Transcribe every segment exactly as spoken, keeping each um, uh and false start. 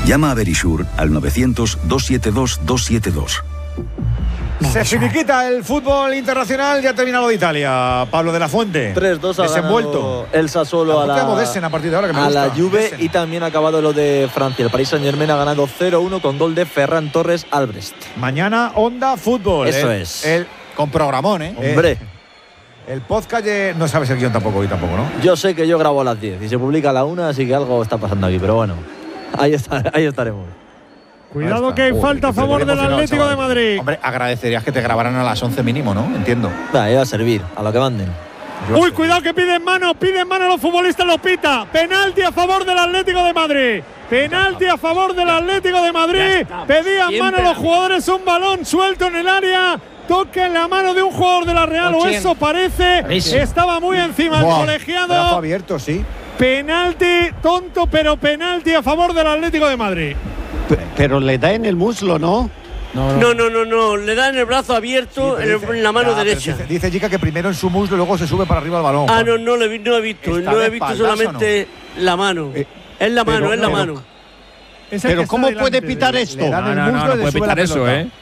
Llama a Verisure al novecientos, doscientos setenta y dos, doscientos setenta y dos. Se finiquita el fútbol internacional, ya ha terminado de Italia. Pablo de la Fuente. tres dos ha desenvuelto el Sassuolo a la, Modessen a partir de ahora, que me a gusta. la Juve. Modessen. Y también ha acabado lo de Francia. El Paris Saint-Germain ha ganado cero uno con gol de Ferran Torres al Brest. Mañana Onda Fútbol. Eso el, es. El, con programón, ¿eh? Hombre. Eh, el podcast de, no sabes el guión tampoco hoy tampoco, ¿no? Yo sé que yo grabo a las diez y se publica a la una, así que algo está pasando aquí. Pero bueno, ahí, está, ahí estaremos. Cuidado que hay Uy, falta a que favor se del emocionado, Atlético chaval. de Madrid. Hombre, agradecerías que te grabaran a las once mínimo, ¿no? Entiendo. Va, iba a servir, a lo que manden. Yo Uy, sé. cuidado que piden mano, piden mano los futbolistas, los pita. Penalti a favor del Atlético de Madrid. Penalti a favor del Atlético de Madrid. Pedían mano los jugadores, un balón suelto en el área. Toque en la mano de un jugador de la Real, o eso parece. Estaba muy encima el Buah, colegiado. brazo abierto, sí. Penalti, tonto, pero penalti a favor del Atlético de Madrid. Pero le da en el muslo, ¿no? No, no, no, no, le da en el brazo abierto, Sí, en, el- dice- en la mano ya, pero derecha. Dice, dice Chica que primero en su muslo y luego se sube para arriba el balón. Ah, Juan. no, no, lo he, no he visto, ¿Está no de he visto espaldas solamente la mano. Eh, es la mano, pero- es la pero- mano. Es el Pero que ¿cómo está puede delante pitar de- esto? Le dan No, el no, muslo no, y no le puede sube la pitar eso, pelota. ¿eh?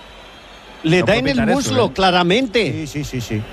Le No da puede en el pitar eso, muslo, ¿eh? claramente. Sí, sí, sí, sí.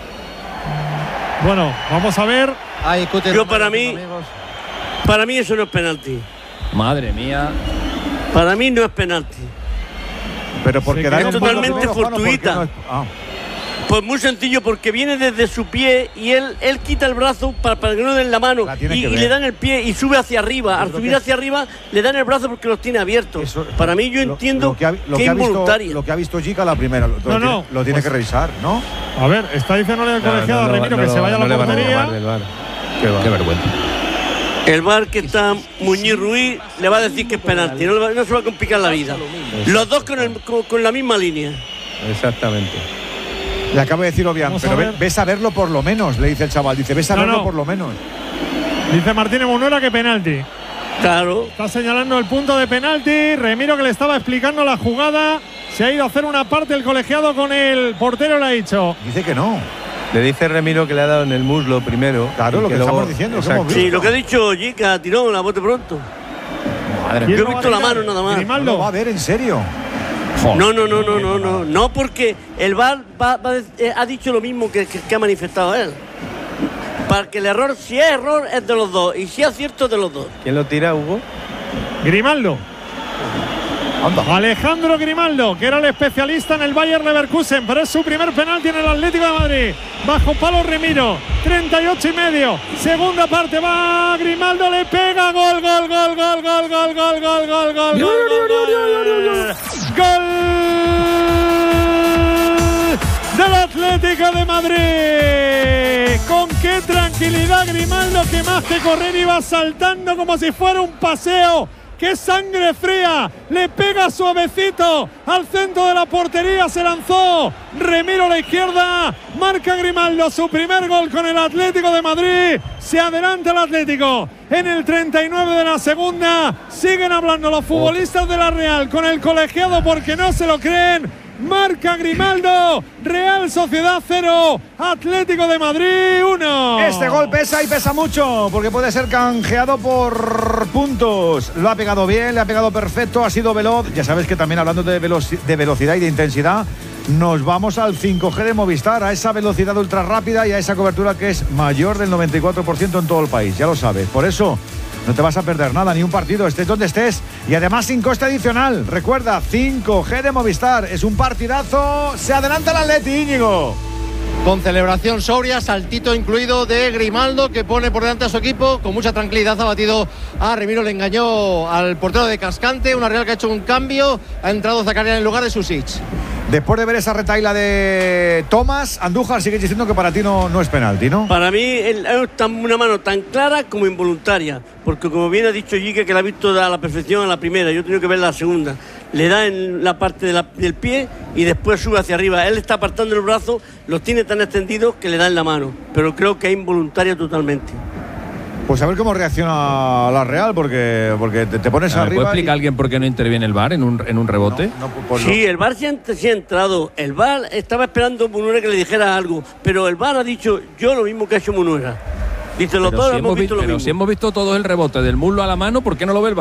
Bueno, vamos a ver. Ay, Cutter, Yo para amigos, mí- amigos. Para mí eso no es penalti. Madre mía. Para mí no es penalti. Pero porque Se dan quedó un muslo totalmente primero, Juan, ¿o por qué fortuita. no es- ah. Pues muy sencillo, porque viene desde su pie y él, él quita el brazo para, para que no den la mano La tiene y, que y ver. le dan el pie y sube hacia arriba. Al creo subir que- hacia arriba le dan el brazo porque los tiene abiertos. Eso- Para mí yo lo- entiendo lo que, ha, lo que que ha es visto, involuntaria. lo que ha visto Chica la primera. Lo, lo No, tiene, no, lo tiene pues- que revisar, ¿no? A ver, está diciéndole al No, colegiado no, a no, Remiro no, que se no, vaya a no la le van a portería. llamar del V A R. Qué vergüenza. El V A R que está Muñiz Ruiz le va a decir que es penalti, no, le va- no se va a complicar la vida. Los dos con, el- con, con la misma línea. Exactamente. Le acabo de decir Obián, Vamos pero a ve- ver. ves a verlo por lo menos, le dice el chaval. Dice, ves a No, verlo no. por lo menos. Dice Martínez Munuera que penalti. Claro. Está señalando el punto de penalti. Remiro, que le estaba explicando la jugada, se ha ido a hacer una parte el colegiado con el portero, le ha dicho. Dice que no. Le dice Remiro que le ha dado en el muslo primero. Claro, y lo que luego- estamos diciendo, lo que hemos Exacto. Sí, visto. lo que ha dicho Jica, tirón, a bote pronto. Madre ¿Quién Yo he lo va visto a la tirar? mano nada más. Grimaldo. No lo va a ver, en serio. No, no, no, no, no, no. No, porque el V A R va- va a dec- eh, ha dicho lo mismo que, que- que ha manifestado él. Para que el error, si es error, es de los dos. Y si es cierto, es de los dos. ¿Quién lo tira, Hugo? Grimaldo. Anda. Alejandro Grimaldo, que era el especialista en el Bayer Leverkusen, pero es su primer penalti en el Atlético de Madrid. Bajo palo Remiro, treinta y ocho y medio. Segunda parte, va Grimaldo, le pega, gol, gol, gol, gol, gol, gol, gol, gol, gol, gol, gol, gol del Atlético de Madrid. Con qué tranquilidad Grimaldo, que más que correr iba saltando como si fuera un paseo. ¡Qué sangre fría! Le pega suavecito al centro de la portería, se lanzó Remiro a la izquierda, marca Grimaldo su primer gol con el Atlético de Madrid, se adelanta el Atlético en el treinta y nueve de la segunda, siguen hablando los futbolistas de la Real con el colegiado porque no se lo creen. Marca Grimaldo, Real Sociedad cero, Atlético de Madrid uno. Este gol pesa y pesa mucho porque puede ser canjeado por puntos. Lo ha pegado bien, le ha pegado perfecto, ha sido veloz. Ya sabes que también hablando de, veloci- de velocidad y de intensidad, nos vamos al cinco G de Movistar, a esa velocidad ultra rápida y a esa cobertura que es mayor del noventa y cuatro por ciento en todo el país. Ya lo sabes. Por eso no te vas a perder nada, ni un partido, estés donde estés. Y además sin coste adicional. Recuerda, cinco G de Movistar. Es un partidazo. Se adelanta el Atleti, Íñigo. Con celebración sobria, saltito incluido de Grimaldo, que pone por delante a su equipo. Con mucha tranquilidad ha batido a Remiro, le engañó al portero de Cascante. Una Real que ha hecho un cambio. Ha entrado Zakaria en el lugar de Susic. Después de ver esa retaila de Tomás, Andújar sigue diciendo que para ti no, no es penalti, ¿no? Para mí el- es tan- una mano tan clara como involuntaria, porque como bien ha dicho Jica, que la ha visto a la perfección en la primera, yo he tenido que ver la segunda. Le da en la parte de la- del pie y después sube hacia arriba. Él está apartando el brazo, los tiene tan extendidos que le da en la mano, pero creo que es involuntaria totalmente. Pues a ver cómo reacciona la Real, porque, porque te, te pones ¿Me arriba. puede explicar y- alguien por qué no interviene el V A R en un, en un rebote? No, no, pues no. Sí, el V A R sí ha, sí ha entrado. El V A R estaba esperando a Munuera que le dijera algo, pero el V A R ha dicho yo lo mismo que ha hecho Munuera. Dice, los Pero dos si hemos hemos vi- visto lo pero mismo. si hemos visto todos el rebote del muslo a la mano, ¿por qué no lo ve el V A R?